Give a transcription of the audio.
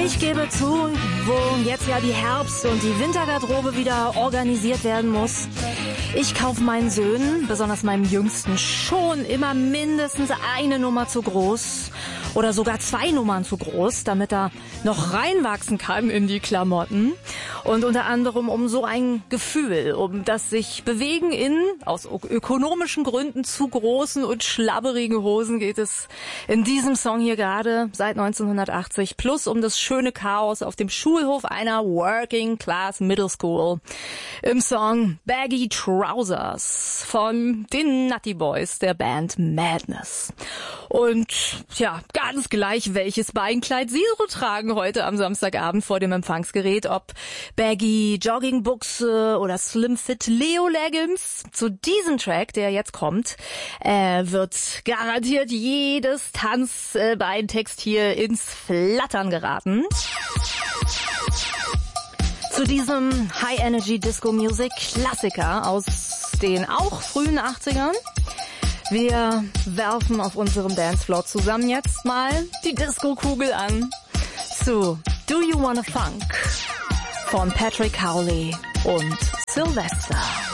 Ich gebe zu, wo jetzt ja die Herbst- und die Wintergarderobe wieder organisiert werden muss. Ich kaufe meinen Söhnen, besonders meinem Jüngsten, schon immer mindestens eine Nummer zu groß oder sogar 2 Nummern zu groß, damit er noch reinwachsen kann in die Klamotten. Und unter anderem um so ein Gefühl, um das sich Bewegen in, aus ökonomischen Gründen, zu großen und schlabberigen Hosen geht es in diesem Song hier gerade seit 1980. Plus um das schöne Chaos auf dem Schulhof einer Working Class Middle School. Im Song Baggy Trousers von den Nutty Boys der Band Madness. Und ja, ganz gleich, welches Beinkleid Sie so tragen heute am Samstagabend vor dem Empfangsgerät, ob Baggy Joggingbuchse oder Slim Fit Leo Leggings. Zu diesem Track, der jetzt kommt, wird garantiert jedes Tanzbeintextil ins Flattern geraten. Zu diesem High-Energy-Disco-Music-Klassiker aus den auch frühen 80ern. Wir werfen auf unserem Dancefloor zusammen jetzt mal die Disco-Kugel an zu Do You Wanna Funk von Patrick Cowley und Sylvester.